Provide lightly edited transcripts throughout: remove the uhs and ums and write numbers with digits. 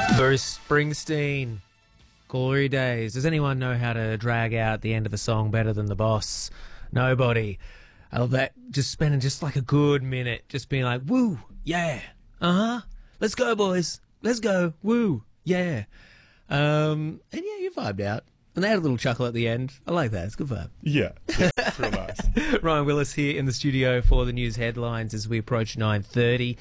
Bruce Springsteen, Glory Days. Does anyone know how to drag out the end of the song better than the boss? Nobody. I love that. Just spending just like a good minute just being like, woo, yeah, let's go, boys. Let's go, woo, yeah. And yeah, you vibed out. And they had a little chuckle at the end. I like that. It's a good vibe. Yeah, it's real nice. Ryan Willis here in the studio for the news headlines as we approach 9:30.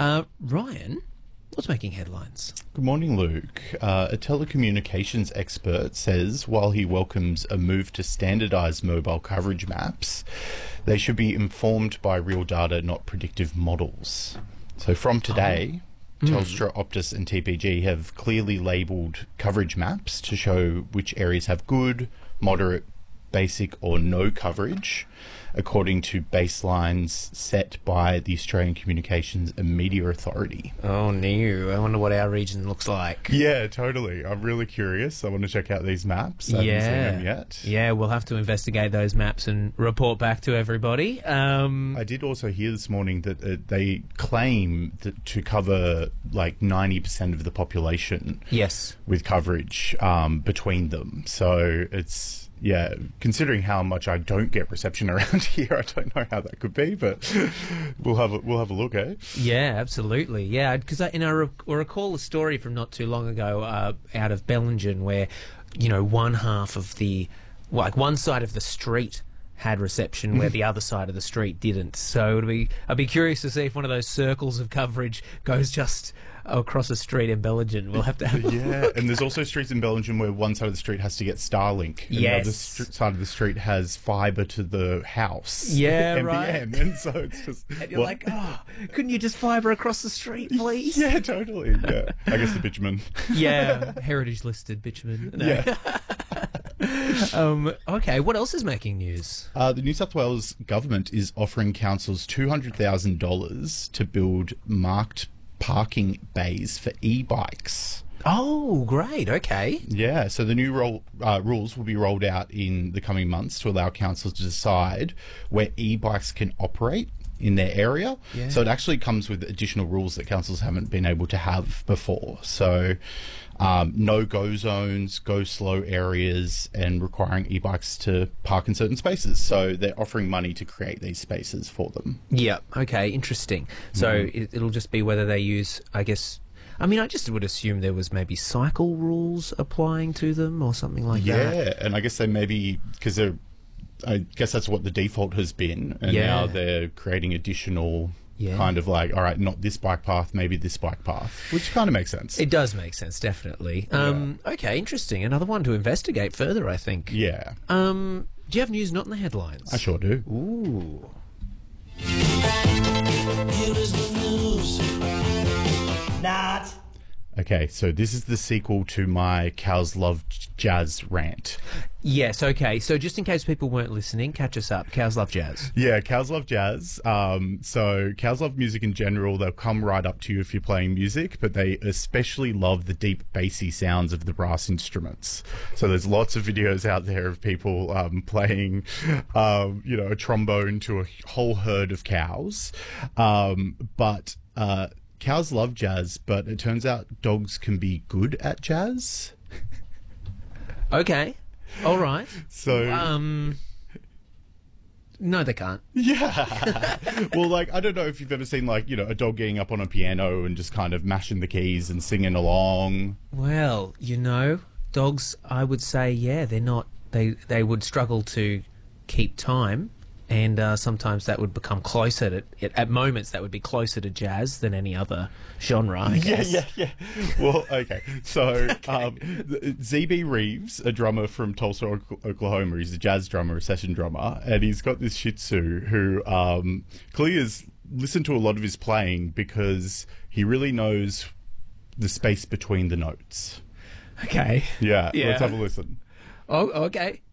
Ryan, what's making headlines? Good morning, Luke. A telecommunications expert says while he welcomes a move to standardise mobile coverage maps, they should be informed by real data, not predictive models. So from today, Telstra, Optus and TPG have clearly labelled coverage maps to show which areas have good, moderate, basic or no coverage, according to baselines set by the Australian Communications and Media Authority. Oh, no. I wonder what our region looks like. Yeah, totally. I'm really curious. I want to check out these maps. I haven't seen them yet. Yeah, we'll have to investigate those maps and report back to everybody. I did also hear this morning that they claim that to cover like 90% of the population Yes. with coverage between them. So it's... Yeah, considering how much I don't get reception around here, I don't know how that could be, but we'll have a look, eh? Yeah, absolutely. Yeah, because I recall a story from not too long ago out of Bellingen where, you know, one side of the street had reception where the other side of the street didn't. So I'd be curious to see if one of those circles of coverage goes just across a street in Bellingen. We'll have to have a look. And there's also streets in Bellingen where one side of the street has to get Starlink, and the other side of the street has fibre to the house. Yeah, NBN. right. And so it's just... And you're like, couldn't you just fibre across the street, please? Yeah, totally. Yeah, I guess the bitumen. Yeah, heritage listed bitumen. No. Yeah. Okay, what else is making news? The New South Wales government is offering councils $200,000 to build marked parking bays for e-bikes. Oh, great. Okay. Yeah, so the new rules will be rolled out in the coming months to allow councils to decide where e-bikes can operate in their area. Yeah. So it actually comes with additional rules that councils haven't been able to have before. So no-go zones, go-slow areas, and requiring e-bikes to park in certain spaces. So they're offering money to create these spaces for them. Yeah. Okay. Interesting. So it'll just be whether they use, I guess... I mean, I just would assume there was maybe cycle rules applying to them or something like that. Yeah, and I guess they maybe... Because I guess that's what the default has been. And now they're creating additional... kind of like, all right, not this bike path, maybe this bike path, which kind of makes sense. It does make sense, definitely. Okay, interesting. Another one to investigate further, I think. Yeah. Do you have news not in the headlines? I sure do. Ooh. Here is the news. Not. Okay, so this is the sequel to my Cows Love Jazz rant. Yes, okay. So just in case people weren't listening, catch us up. Cows love jazz. Yeah, cows love jazz. So cows love music in general. They'll come right up to you if you're playing music, but they especially love the deep bassy sounds of the brass instruments. So there's lots of videos out there of people playing, a trombone to a whole herd of cows. But cows love jazz, but it turns out dogs can be good at jazz. Okay. All right. So... no, they can't. Yeah. Well, like, I don't know if you've ever seen, like, a dog getting up on a piano and just kind of mashing the keys and singing along. Well, dogs, I would say, yeah, they're not... They would struggle to keep time. And sometimes that would become closer to... At moments, that would be closer to jazz than any other genre, I guess. Yeah. Well, okay. So, ZB Reeves, a drummer from Tulsa, Oklahoma, he's a jazz drummer, a session drummer, and he's got this Shih Tzu who clearly has listened to a lot of his playing because he really knows the space between the notes. Okay. Yeah. Let's have a listen. Oh, okay.